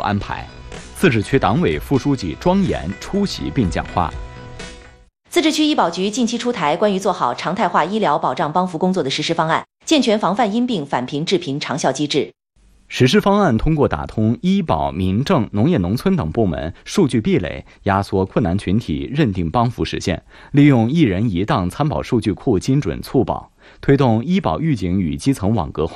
安排。自治区党委副书记庄严出席并讲话。 自治区医保局近期出台关于做好常态化医疗保障帮扶工作的实施方案，健全防范因病返贫致贫长效机制。 实施方案通过打通医保、民政、农业农村等部门数据壁垒，压缩困难群体认定帮扶实现，利用一人一档参保数据库精准促保，推动医保预警与基层网格化